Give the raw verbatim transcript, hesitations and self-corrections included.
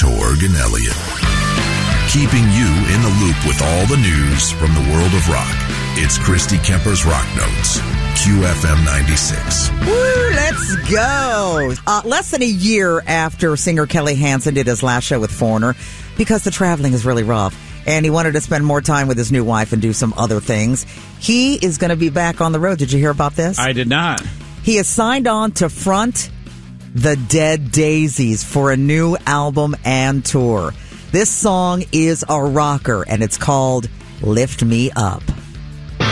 Torg and Elliott. Keeping you in the loop with all the news from the world of rock. It's Christy Kemper's Rock Notes. Q F M ninety-six. Woo, let's go. Uh, less than a year after singer Kelly Hansen did his last show with Foreigner, because the traveling is really rough, and he wanted to spend more time with his new wife and do some other things, he is going to be back on the road. Did you hear about this? I did not. He has signed on to front the Dead Daisies for a new album and tour. This song is a rocker, and it's called Lift Me Up.